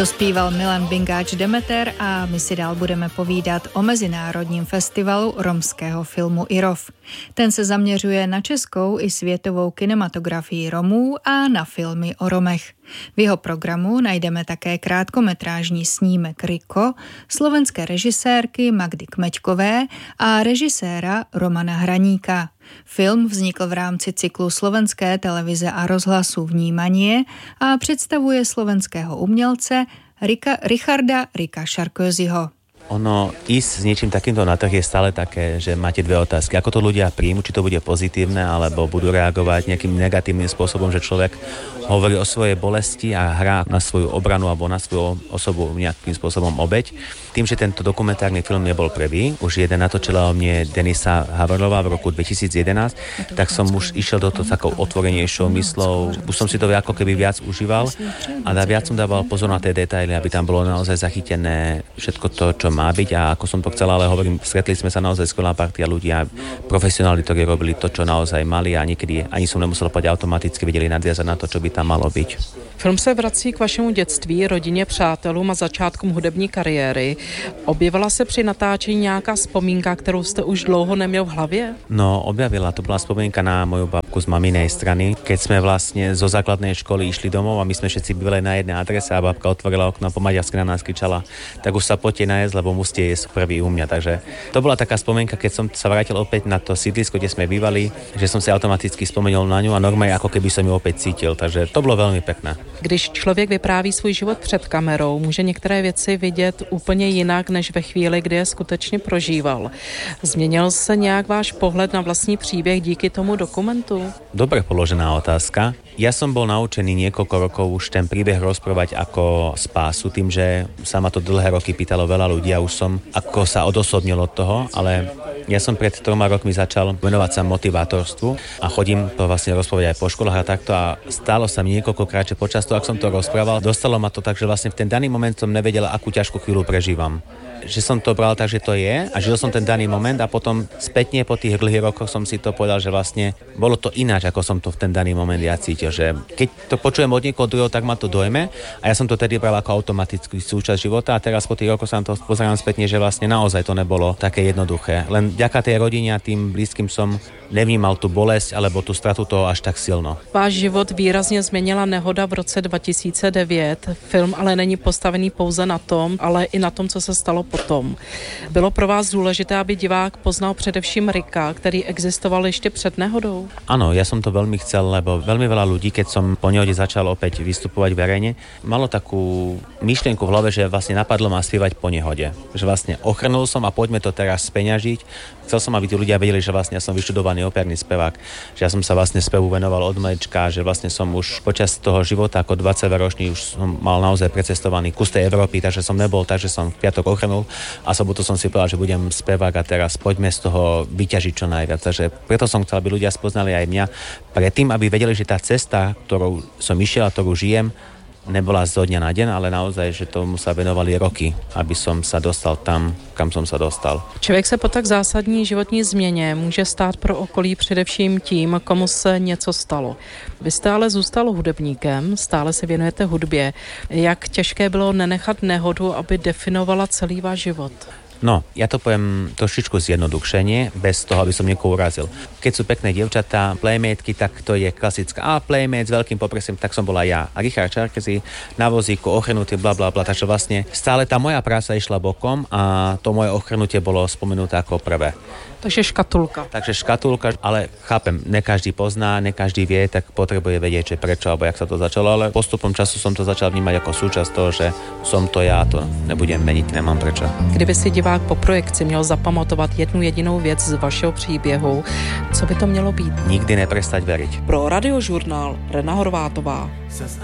Zpíval Milan Bingáč Demeter a my si dál budeme povídat o Mezinárodním festivalu romského filmu IROF. Ten se zaměřuje na českou i světovou kinematografii Romů a na filmy o Romech. V jeho programu najdeme také krátkometrážní snímek Riko slovenské režisérky Magdy Kmeďkové a režiséra Romana Hraníka. Film vznikl v rámci cyklu slovenské televize a rozhlasu Vnímanie a představuje slovenského umělce Richarda Rika Sarkozyho. Ono ísť s niečím takýmto na trh je stále také, že máte dve otázky. Ako to ľudia príjmu, či to bude pozitívne, alebo budú reagovať nejakým negatívnym spôsobom, že človek hovorí o svojej bolesti a hrá na svoju obranu alebo na svoju osobu nejakým spôsobom obeť. Tým, že tento dokumentárny film nebol prvý, už jeden natočila o mne Denisa Havarová v roku 2011, tak som už išiel do toho takou otvorenejšou myslou. Už som si to ako keby viac užíval a viac som dával pozor na tie detaily, aby tam bolo naozaj zachytené všetko to, čo má byť a ako som to chcel, ale hovorím, stretli sme sa naozaj skvelá partia ľudí a profesionáli, ktorí robili to, čo naozaj mali a niekedy ani som nemusel povedať automaticky, vedeli nadviazať na to, čo by tam malo byť. Film se vrací k vašemu dětství, rodině, přátelům a začátkům hudební kariéry. Objevila se při natáčení nějaká vzpomínka, kterou jste už dlouho neměl v hlavě? No, objavila. To bola spomienka na moju babku z maminej strany. Keď sme vlastne zo základnej školy išli domov a my sme všetci bývali na jednej adrese a babka otvorila okno a po maďarsky na nás kričala: tak už sa poďte najesť, lebo musíte jesť prvý u mňa. Takže to bola taká spomienka, keď som sa vrátil opäť na to sídlisko, kde sme bývali, že som si automaticky spomenul na ňu a normálne ako keby som ju opäť cítil. Takže to bolo veľmi pekné. Když člověk vypráví svůj život před kamerou, může některé věci vidět úplně jinak, než ve chvíli, kdy je skutečně prožíval. Změnil se nějak váš pohled na vlastní příběh díky tomu dokumentu? Dobre položená otázka. Ja som bol naučený niekoľko rokov už ten príbeh rozprávať ako spásu, tým, že sa ma to dlhé roky pýtalo veľa ľudí a už som ako sa odosobnil od toho, ale ja som pred 3 rokmi začal venovať sa motivátorstvu a chodím to vlastne rozprávať aj po školách a takto a stalo sa mi niekoľkokrát, že počas toho, ak som to rozprával, dostalo ma to tak, že vlastne v ten daný moment som nevedel, akú ťažkú chvíľu prežívam. Že som to bral tak, že to je a žil som ten daný moment a potom spätne po tých dlhých rokoch som si to povedal, že vlastne bolo to ináč, ako som to v ten daný moment ja cítil, že keď to počujem od niekoho druhého, tak ma to dojme a ja som to tedy bral ako automatický súčasť života a teraz po tých rokoch sa na to pozerám spätne, že vlastne naozaj to nebolo také jednoduché. Len vďaka tej rodine a tým blízkym som nevnímal tú bolesť alebo tú stratu toho až tak silno. Váš život výrazně změnila nehoda v roce 2009. Film ale není postavený pouze na tom, ale i na tom, co se stalo potom. Bylo pro vás důležité, aby divák poznal především Rika, který existoval ještě před nehodou? Áno, ja som to veľmi chcel, lebo veľmi veľa ľudí, keď som po nehode začal opäť vystupovať verejne, malo takú myšlienku v hlave, že vlastne napadlo ma spievať po nehode. Že vlastne ochrnul som a poďme to teraz speňažiť. Chcel som, aby tí ľudia vedeli, že vlastne ja som vyštudovaný operný spevák, že ja som sa vlastne spevu venoval od malička, že vlastne som už počas toho života ako 20-ročný už som mal naozaj precestovaný kus tej Európy, takže som nebol tak, že som v piatok ochrnul a sobotu som si povedal, že budem spevák a teraz poďme z toho vyťažiť čo najviac. Takže preto som chcel, aby ľudia spoznali aj mňa predtým, aby vedeli, že tá cesta, ktorou som išiel a ktorú žijem, nebola zo dňa na deň, ale naozaj, že tomu sa venovali roky, aby som sa dostal tam, kam som sa dostal. Člověk se po tak zásadní životní změně může stát pro okolí především tím, komu se něco stalo. Vy jste ale zůstal hudebníkem, stále se věnujete hudbě. Jak těžké bylo nenechat nehodu, aby definovala celý váš život? No, ja to poviem trošičku zjednodušenie, bez toho, aby som niekoho urazil. Keď sú pekné dievčatá, playmateky, tak to je klasická. A playmate s veľkým popresím, tak som bola ja. A Richard Sarkozy na vozíku, ochrnutý, blablabla. Takže vlastne stále tá moja práca išla bokom a to moje ochrnutie bolo spomenuté ako prvé. Takže škatulka. Takže škatulka, ale chápem, ne každý pozná, ne každý vie, tak potrebuje vedieť, že prečo, alebo jak sa to začalo, ale postupom času som to začal vnímať ako súčasť toho, že som to ja, to nebudem meniť, nemám prečo. Kdyby si divák po projekci měl zapamatovat jednu jedinou věc z vašeho příběhu, co by to mělo být? Nikdy neprestať veriť. Pro Radiožurnál Rena Horvátová.